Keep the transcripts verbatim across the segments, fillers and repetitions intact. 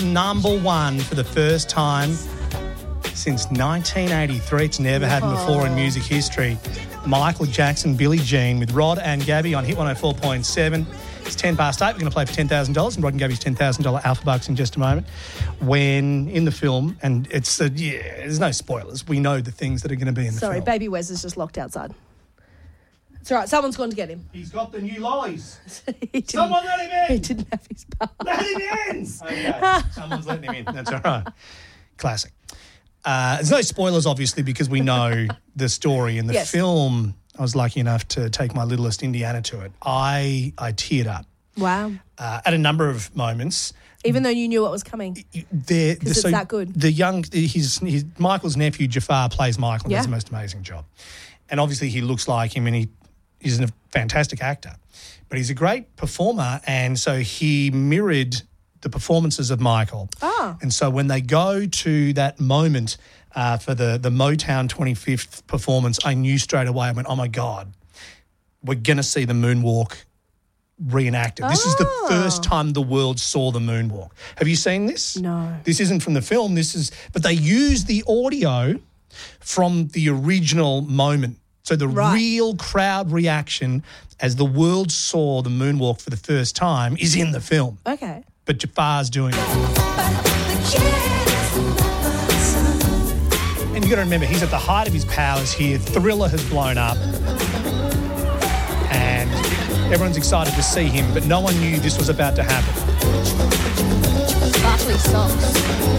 number one for the first time since nineteen eighty-three. It's never happened before in music history. Michael Jackson, Billie Jean with Rod and Gabby on Hit one oh four point seven. It's ten past eight. We're going to play for ten thousand dollars and Rod and Gabby's ten thousand dollars Alpha Bucks in just a moment. When in the film, and it's, uh, yeah, there's no spoilers. We know the things that are going to be in the Sorry, film. Baby Wes is just locked outside. It's all right. Someone's gone to get him. He's got the new lollies. He Someone let him in. He didn't have his bar. Let him in. Okay, someone's letting him in. That's all right. Classic. Uh, there's no spoilers, obviously, because we know the story. In the Yes. film, I was lucky enough to take my littlest Indiana to it. I I teared up Wow. uh, at a number of moments. Even though you knew what was coming. Because it's that good. The young, his, his Michael's nephew Jafar plays Michael and Yeah. does the most amazing job. And obviously he looks like him and he he's a fantastic actor. But he's a great performer, and so he mirrored the performances of Michael. Oh. And so when they go to that moment uh, for the, the Motown twenty-fifth performance, I knew straight away, I went, oh, my God, we're going to see the moonwalk reenacted. This is the Oh. first time the world saw the moonwalk. Have you seen this? No. This isn't from the film. This is, but they use the audio from the original moment. So the Right. real crowd reaction as the world saw the moonwalk for the first time is in the film. Okay. But Jafar's doing it. And you got to remember, he's at the height of his powers here. Thriller has blown up. And everyone's excited to see him, but no one knew this was about to happen. Sparkly socks.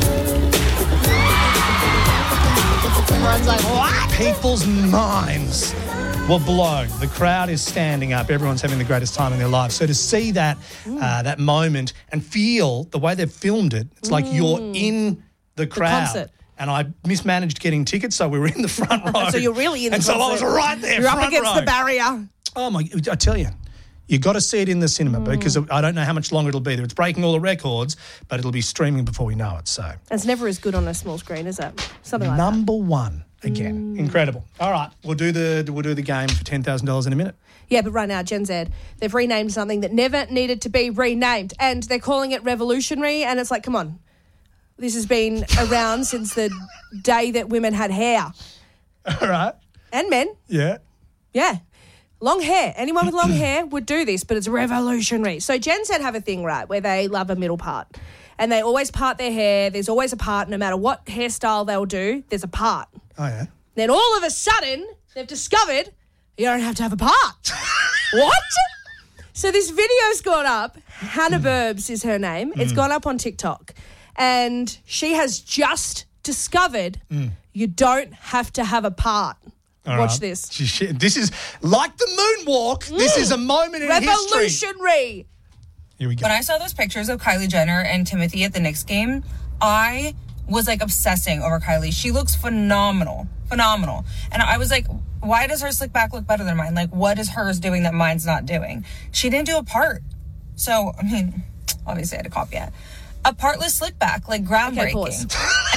Everyone's like, what? People's minds were blown. The crowd is standing up. Everyone's having the greatest time in their lives. So to see that uh, that moment and feel the way they've filmed it, it's like you're in the crowd. concert. And I mismanaged getting tickets, so we were in the front row. So you're really in the And so I was concert. right there, You're front up against row. the barrier. Oh, my, I tell you. You got to see it in the cinema because I don't know how much longer it'll be there. It's breaking all the records, but it'll be streaming before we know it. So It's never as good on a small screen, is it? Something like number one again, incredible. All right, we'll do the we'll do the game for ten thousand dollars in a minute. that. Yeah, but right now, Gen Z, they've renamed something that never needed to be renamed, and they're calling it revolutionary, and it's like, come on. This has been around since the day that women had hair. All right, And men. yeah. Yeah. Long hair. Anyone with long hair would do this, but it's revolutionary. So Gen Z have a thing, right, where they love a middle part. And they always part their hair. There's always a part. No matter what hairstyle they'll do, there's a part. Oh yeah. Then all of a sudden, they've discovered you don't have to have a part. What? So this video's gone up. Hannah Burbs is her name. It's gone up on TikTok. And she has just discovered you don't have to have a part. All Watch right. this. She- she- This is like the moonwalk. This is a moment in history. Revolutionary. Here we go. When I saw those pictures of Kylie Jenner and Timothy at the Knicks game, I was like obsessing over Kylie. She looks phenomenal, phenomenal. And I was like, why does her slick back look better than mine? Like, what is hers doing that mine's not doing? She didn't do a part. So, I mean, obviously I had to copy it. A partless slick back, like groundbreaking. Okay, pause.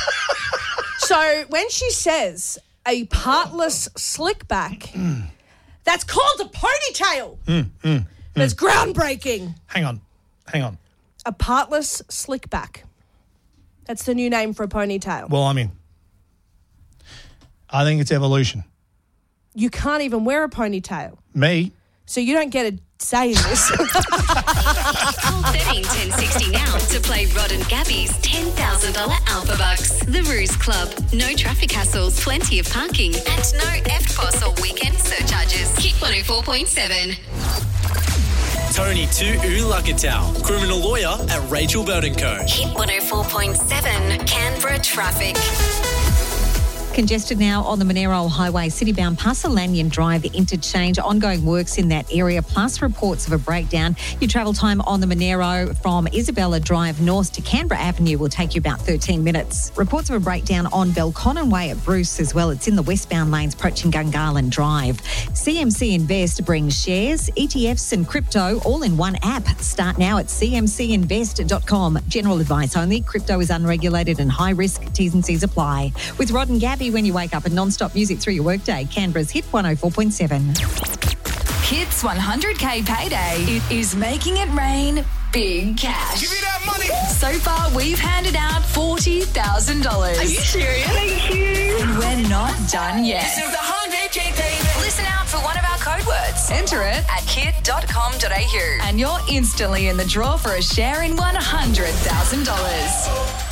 So when she says a partless slick back, that's called a ponytail. That's groundbreaking. Hang on, hang on. A partless slick back. That's the new name for a ponytail. Well, I mean, I think it's evolution. You can't even wear a ponytail. Me. So you don't get a say in this. Call thirteen ten sixty now to play Rod and Gabby's ten thousand dollars Alpha Bucks. The Ruse Club. No traffic hassles, plenty of parking, and no E F T P O S or weekend surcharges. Hit one oh four point seven. Tony Tu'u Lukatau, criminal lawyer at Rachel Bird and Co. Hit one oh four point seven. Canberra traffic. Congested now on the Monero Highway, citybound past the Lanyon Drive interchange. Ongoing works in that area, plus reports of a breakdown. Your travel time on the Monero from Isabella Drive north to Canberra Avenue will take you about thirteen minutes. Reports of a breakdown on Belconnen Way at Bruce as well. It's in the westbound lanes approaching Gungahlin Drive. C M C Invest brings shares, E T Fs and crypto all in one app. Start now at c m c invest dot com. General advice only. Crypto is unregulated and high risk. T's and C's apply. With Rod and Gabby when you wake up and non-stop music through your workday. Canberra's Hit one oh four point seven. Hits one hundred K payday. It is making it rain big cash. Give me that money. So far, we've handed out forty thousand dollars. Are you serious? Thank you. And we're not done yet. This is the one hundred K, baby. Listen out for one of our code words. Enter it at kid dot com dot a u and you're instantly in the draw for a share in one hundred thousand dollars.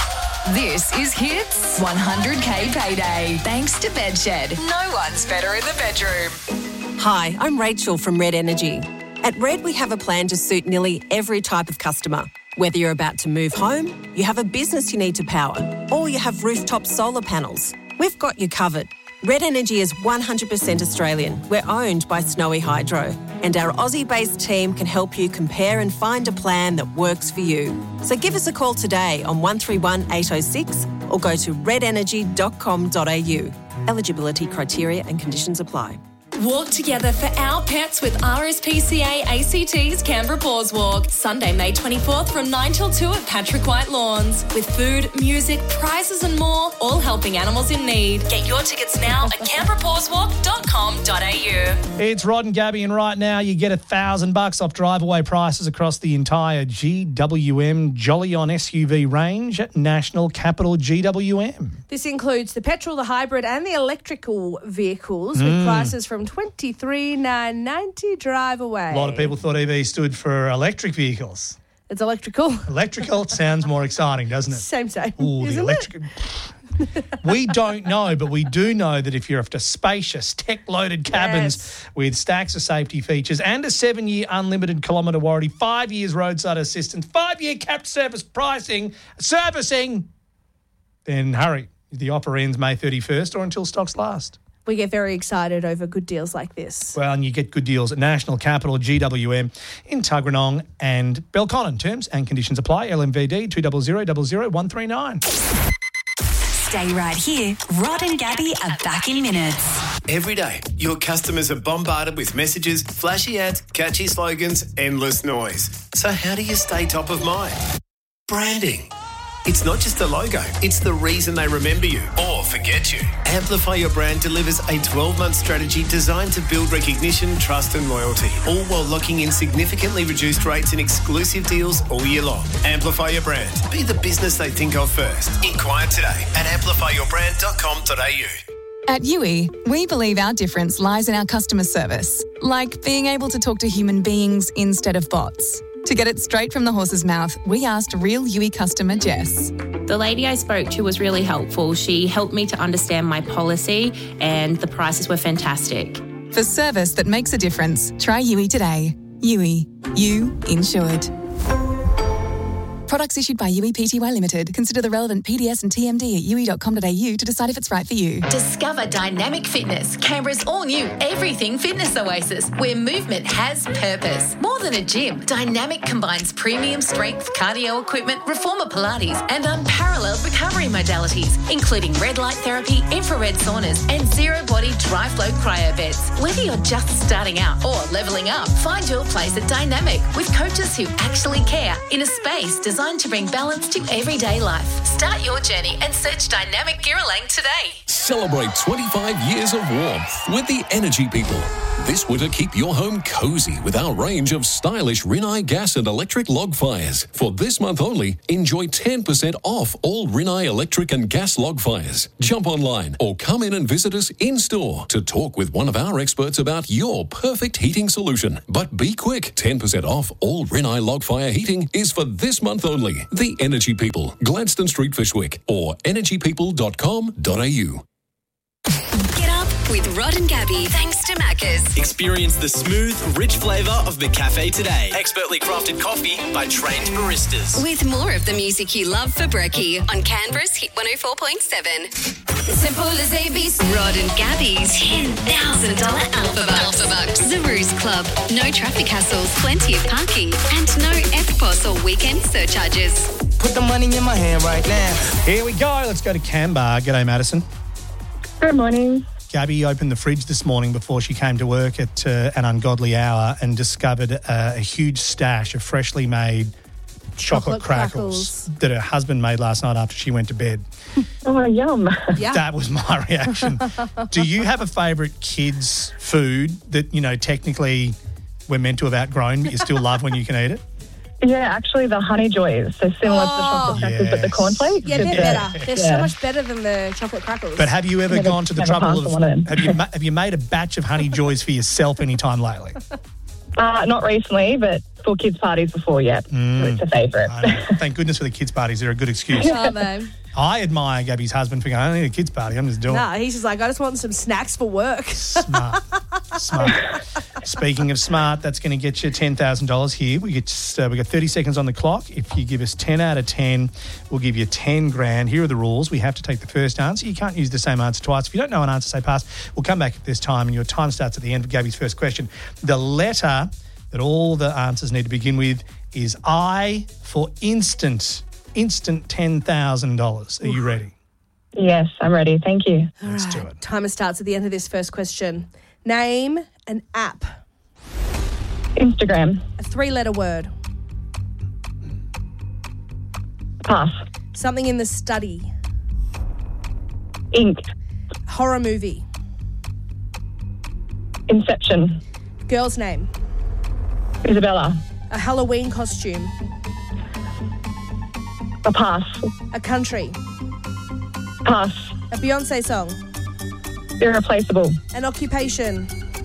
This is Hits one hundred K Payday. Thanks to Bedshed. No one's better in the bedroom. Hi, I'm Rachel from Red Energy. At Red, we have a plan to suit nearly every type of customer. Whether you're about to move home, you have a business you need to power, or you have rooftop solar panels, we've got you covered. Red Energy is one hundred percent Australian. We're owned by Snowy Hydro, and our Aussie-based team can help you compare and find a plan that works for you. So give us a call today on one three one eight oh six or go to red energy dot com dot a u. Eligibility criteria and conditions apply. Walk together for our pets with R S P C A A C T's Canberra Paws Walk. Sunday, May twenty-fourth from nine till two at Patrick White Lawns. With food, music, prizes and more, all helping animals in need. Get your tickets now at canberra paws walk dot com dot a u. It's Rod and Gabby, and right now you get a thousand bucks off drive-away prices across the entire G W M Jolly On S U V range at National Capital G W M. This includes the petrol, the hybrid and the electrical vehicles with Mm. prices from twenty-three thousand nine hundred ninety dollars drive away. A lot of people thought E V stood for electric vehicles. It's electrical. Electrical sounds more exciting, doesn't it? Same, same. Ooh, the Isn't electric. We don't know, but we do know that if you're after spacious, tech-loaded cabins Yes. with stacks of safety features and a seven-year unlimited kilometre warranty, five years roadside assistance, five-year capped service pricing, servicing, then hurry. The offer ends May thirty-first or until stocks last. We get very excited over good deals like this. Well, and you get good deals at National Capital G W M in Tuggeranong and Belconnen. Terms and conditions apply. L M V D two zero zero zero zero one three nine. Stay right here. Rod and Gabby are back in minutes. Every day, your customers are bombarded with messages, flashy ads, catchy slogans, endless noise. So how do you stay top of mind? Branding. It's not just the logo, it's the reason they remember you or forget you. Amplify Your Brand delivers a twelve-month strategy designed to build recognition, trust and loyalty, all while locking in significantly reduced rates and exclusive deals all year long. Amplify Your Brand. Be the business they think of first. Inquire today at amplify your brand dot com dot a u. At U I, we believe our difference lies in our customer service, like being able to talk to human beings instead of bots. To get it straight from the horse's mouth, we asked real U I customer Jess. The lady I spoke to was really helpful. She helped me to understand my policy and the prices were fantastic. For service that makes a difference, try U I today. U I. You insured. Products issued by U I P T Y Limited. Consider the relevant P D S and T M D at u i dot com dot a u to decide if it's right for you. Discover Dynamic Fitness, Canberra's all-new everything fitness oasis, where movement has purpose. More than a gym, Dynamic combines premium strength cardio equipment, reformer Pilates, and unparalleled recovery modalities, including red light therapy, infrared saunas, and zero-body dry-flow cryo beds. Whether you're just starting out or leveling up, find your place at Dynamic with coaches who actually care in a space designed to bring balance to everyday life. Start your journey and search Dynamic Girralang today. Celebrate twenty-five years of warmth with the Energy People. This winter, keep your home cozy with our range of stylish Rinnai gas and electric log fires. For this month only, enjoy ten percent off all Rinnai electric and gas log fires. Jump online or come in and visit us in-store to talk with one of our experts about your perfect heating solution. But be quick, ten percent off all Rinnai log fire heating is for this month only. The Energy People, Gladstone Street, Fishwick, or energy people dot com dot a u. Get up with Rod and Gabby. Thanks to Macca's. Experience the smooth, rich flavour of McCafe today. Expertly crafted coffee by trained baristas. With more of the music you love for brekkie on Canberra's Hit one oh four point seven. Simple as A B C. Rod and Gabby's ten thousand dollars Alpha Bucks. Alpha Bucks. The Ruse Club. No traffic hassles, plenty of parking, and no F P O S or weekend surcharges. Put the money in my hand right now. Here we go. Let's go to Canberra. G'day, Madison. Good morning. Gabby opened the fridge this morning before she came to work at uh, an ungodly hour and discovered uh, a huge stash of freshly made chocolate, Chocolate crackles, crackles. that her husband made last night after she went to bed. Oh, yum. Yeah. That was my reaction. Do you have a favourite kids' food that, you know, technically we're meant to have outgrown but you still love when you can eat it? Yeah, actually the Honey Joys. So similar to the chocolate crackers, but the cornflakes. Yeah, they're It's, uh, better. They're yeah. so much better than the chocolate crackers. But have you ever Never- gone to the never trouble passed of, on one of them. have you ma- have you made a batch of Honey Joys for yourself any time lately? Uh, not recently, but for kids' parties before, yeah. Mm. So it's a favourite. I know. Thank goodness for the kids' parties. They're a good excuse. Aren't they? I admire Gabby's husband for going, I don't need a kids' party. I'm just doing Nah, he's just like, I just want some snacks for work. Smart. Smart. Speaking of smart, that's going to get you ten thousand dollars here. We get uh, we got thirty seconds on the clock. If you give us ten out of ten, we'll give you ten grand. Here are the rules. We have to take the first answer. You can't use the same answer twice. If you don't know an answer, say pass. We'll come back at this time, and your time starts at the end of Gabby's first question. The letter that all the answers need to begin with is I for instant. Instant ten thousand dollars. Are you ready? Yes, I'm ready. Thank you. Let's do it. Timer starts at the end of this first question. Name an app. Instagram. A three-letter word. Pass. Something in the study. Ink. Horror movie. Inception. Girl's name. Isabella. A Halloween costume. A pass. A country. Pass. A Beyonce song. Irreplaceable. An occupation.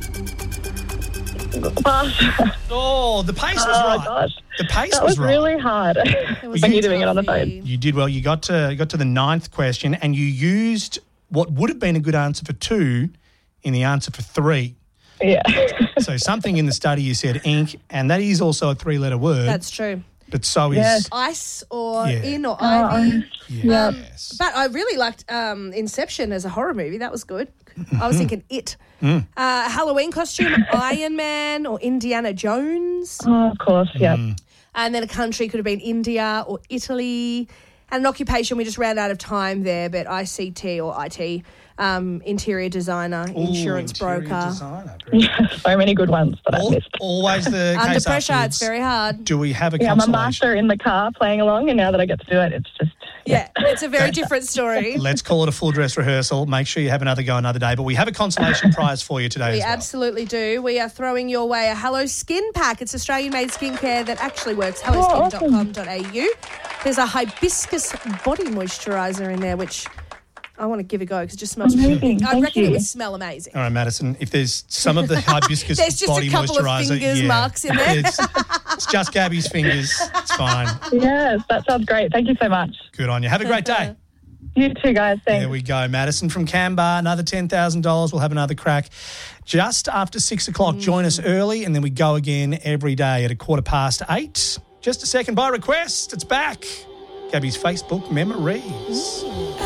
Pass. Oh, the pace was Oh, right. gosh. The pace That was, was right. really hard when you're doing it on the phone. You did well. You got to you got to the ninth question, and you used what would have been a good answer for two in the answer for three. Yeah. So something in the study you said ink, and that is also a three-letter word. That's true. But so is Yes. Ice or Yeah. in or Oh, ivy. Yeah. Um, but I really liked um, Inception as a horror movie. That was good. I was thinking It. Mm. Uh, Halloween costume, Iron Man or Indiana Jones. Oh, of course, yeah. And then a country could have been India or Italy. And an occupation, we just ran out of time there, but I C T or I T, um, interior designer, Ooh, insurance interior broker. designer. So many good ones that I've missed. Always the Under case pressure, afterwards. it's very hard. Do we have a Yeah, I'm a consolation? master in the car playing along, and now that I get to do it, it's just... Yeah, it's a very different story. Let's call it a full dress rehearsal. Make sure you have another go another day. But we have a consolation prize for you today We as well. absolutely do. We are throwing your way a Hello Skin pack. It's Australian-made skincare that actually works. Oh, hello skin dot com dot a u. There's a hibiscus body moisturiser in there, which I want to give a go because it just smells Amazing. really I Thank reckon it you. would smell amazing. All right, Madison, if there's some of the hibiscus There's just a body couple of moisturiser, fingers yeah, marks in there. It's, it's just Gabby's fingers. It's fine. Yes, that sounds great. Thank you so much. Good on you. Have a great day. You too, guys. Thanks. There we go. Madison from Canberra, another ten thousand dollars. We'll have another crack just after six o'clock. Join us early, and then we go again every day at a quarter past eight. Just a second by request. It's back. Gabby's Facebook memories.